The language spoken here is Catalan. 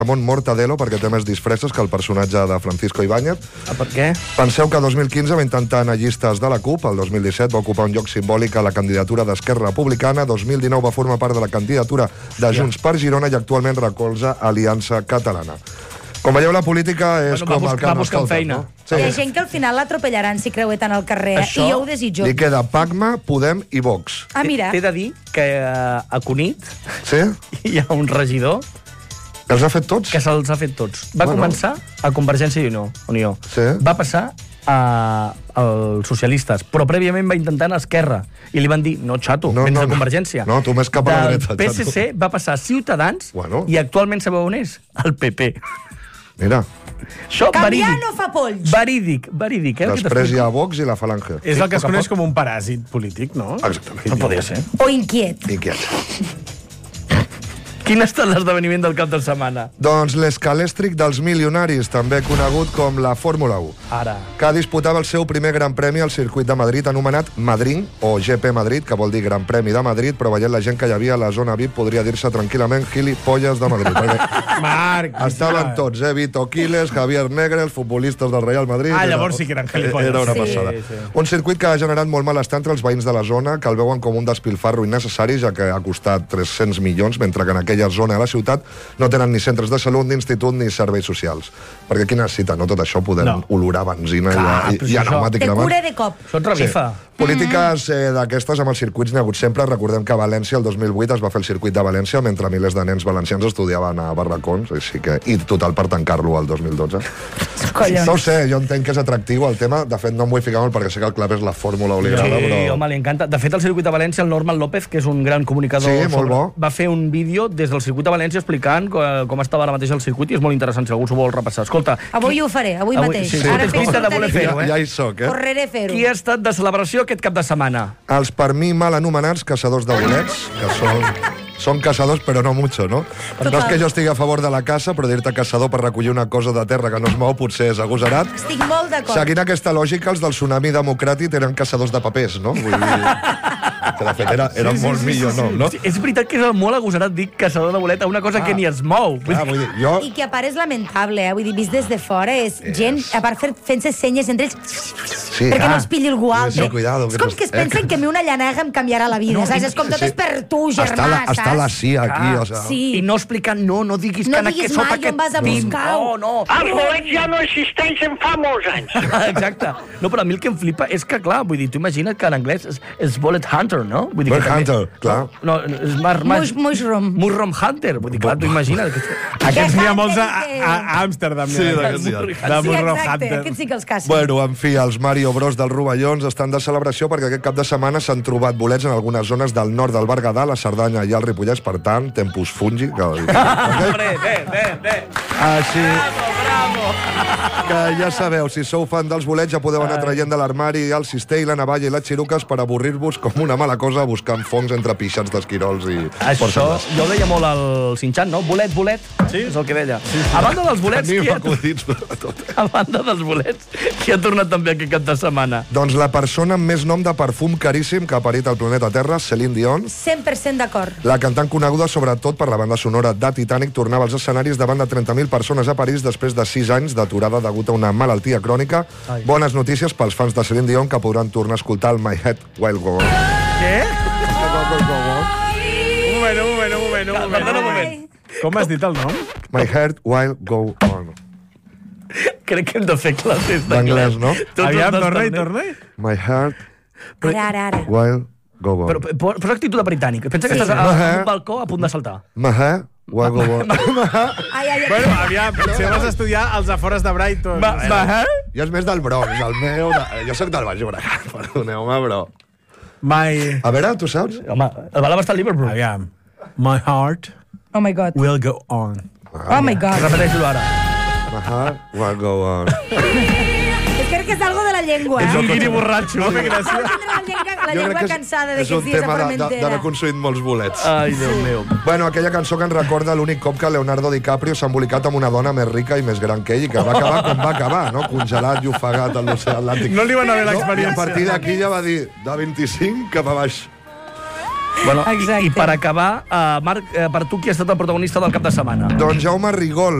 Ramon Mortadelo, perquè té més disfresses que el personatge de Francisco Ibáñez. Per què? Penseu que el 2015 va intentar anar a llistes de la CUP, el 2017 va ocupar un lloc simbòlic a la candidatura d'Esquerra Republicana, 2019 va formar part de la candidatura de Junts per Girona i actualment recolza Aliança Catalana. Com veieu, la política és com el que no escolta, no? Sí. Hi ha gent que al final l'atropellaran si creuer tant al carrer, Això i jo ho desitjo. Li queda Pacma, Podem i Vox. Ah, mira. T'he de dir que a Cunit Sí? hi ha un regidor Els ha fet tots? que se'ls ha fet tots. Va començar a Convergència i Unió. Sí. Va passar als socialistes, però prèviament va intentar anar a Esquerra. I li van dir, no, xato, vens de Convergència. No, tu més cap a la dreta, Del PSC va passar a Ciutadans i actualment sabeu on és? El PP. Mira. Això, Canviar no fa polls. Verídic, Després hi ha Vox i la Falange. És el que es coneix com un paràsit polític, no? Exactament. No podria ser. O inquiet. Inquiet. Quin ha estat l'esdeveniment del cap de setmana? Doncs l'escalèstric dels milionaris, també conegut com la Fórmula 1. Ara. Que disputava el seu primer Gran Premi al circuit de Madrid, anomenat Madrid, o GP Madrid, que vol dir Gran Premi de Madrid, però veient la gent que hi havia a la zona VIP, podria dir-se tranquil·lament gilipolles de Madrid. Marc! Estaven tots, Vito Quiles, Javier Negre, els futbolistes del Real Madrid... Llavors sí que eren gilipolles. Era una passada. Sí. Un circuit que ha generat molt malestar entre els veïns de la zona, que el veuen com un despilfarro innecessari, ja que ha costat 300 milions, mentre que en aquella zona de la ciutat no tenen ni centres de salut, ni institut, ni serveis socials. Perquè qui necessita, no? Tot això podem olorar benzina i pneumàtic. Te cura de cop. Això et revifa. Polítiques d'aquestes amb els circuits n'hi ha hagut sempre. Recordem que a València, el 2008, es va fer el circuit de València mentre milers de nens valencians estudiaven a barracons, i total per tancar-lo el 2012. Collons. No ho sé, jo entenc que és atractiu el tema. De fet, no em vull ficar molt perquè sé que el club és la fórmula obligada, Sí, però... home, li encanta. De fet, al circuit de València, el Norman López, que és un gran comunicador... Sí, molt bo. Va fer un vídeo des del circuit de València explicant com estava ara mateix el circuit i és molt interessant, si algú s'ho vol repassar. Escolta... Avui ho faré, avui mateix. Sí, Ara sí, fes de voler fer-ho, Ja hi soc, Correré a fer-ho. Qui ha estat de celebració aquest cap de setmana? Els per mi mal anomenats caçadors de bolets, que són caçadors però no mucho, no? No és que jo estigui a favor de la caça, però dir-te caçador per recollir una cosa de terra que no es mou potser és agosarat. Estic molt d'acord. Seguint aquesta lògica, els del tsunami democràtic eren caçadors de papers, no? Vull dir... Que de fet era molt millor, no? Sí, és veritat que és molt agosarat dir caçador de bolet a una cosa que ni es mou. Vull dir, jo... I que a part és lamentable, Vull dir, vist des de fora, és gent, a part fent-se senyes entre ells, perquè no els pilli algú altre. Cuidado, és com que es pensen que a mi una llanaga em canviarà la vida, saps? És com tot és per tu, germà, saps? Està la CIA aquí, o sigui... Sí. I no explicant, no diguis No que diguis sota mai on vas a pin. buscar. No. Els bolets ja no existeixen fa molts anys. Exacte. No, però a mi el que em flipa és que, clar, vull dir, tu imagina't que en anglès és bullet hunter, no? Vull dir Bullet hunter, clar. No, és Mushroom. Mushroom hunter. Vull dir, clar, tu imagina't. Aquests n'hi ha molts a Amsterdam. Sí, d'aquests hi ha. De Sí, Murrow exacte, Hunter. aquests sí que els cassen. Bueno, en fi, els Mario Bros dels Rovellons estan de celebració perquè aquest cap de setmana s'han trobat bolets en algunes zones del nord del Berguedà, la Cerdanya i el Ripollès, per tant, tempus fungi. Hombre, bé. Així Bravo. que ja sabeu, si sou fan dels bolets ja podeu anar traient de l'armari el cistell, la navalla i les xiruques per avorrir-vos com una mala cosa buscant fongs entre pixats d'esquirols i... Això, jo ho deia molt al Sinchan, no? Bolet. Sí? És el que deia. A banda dels bolets, a banda dels bolets, qui ha tornat també aquest cap de setmana? Doncs la persona amb més nom de perfum caríssim que ha parit al planeta Terra, Celine Dion. 100% d'acord. La cantant coneguda sobretot per la banda sonora de Titanic tornava als escenaris davant de 30.000 persones a París després de 6 anys d'aturada degut a una malaltia crònica. Bones notícies pels fans de Celine Dion que podran tornar a escoltar el My Head Will Go On. Què? Un moment. Com has dit el nom? My Heart Will Go On. Crec que hem de fer classes D'anglès, no? Aviam, torna-hi. My Heart Ara. Will Go On. Però posa actitud de britànic. Pensa que estàs a un balcó a punt de saltar. My Heart Will Go On. Bueno, aviam, potser vas estudiar als afores de Brighton. Jo és més del Bronx, el meu... Jo soc del Baix Llobregat, perdoneu-me, però... A veure, tu saps? Home, el Bala va estar a Liverpool. Aviam. My heart Oh my God. will go on. Oh my God. Repeteixo-lo ara. My Heart Will Go On. Crec que és algo de la llengua, És un guiri borratxo. No fer gràcia. La llengua cansada és un d'aquests dies a tema Formentera. d'haver consumit molts bolets. Ai, Déu meu. Bueno, aquella cançó que ens recorda l'únic cop que Leonardo DiCaprio s'ha embolicat amb una dona més rica i més gran que ell, i que va acabar com va acabar, no? Congelat i ofegat a l'oceà Atlàntic. No li va anar bé I a l'experiència. partir d'aquí ja va dir, de 25 cap a baix. Bueno, i per acabar, Marc, per tu qui ha estat el protagonista del cap de setmana? Doncs Jaume Rigol,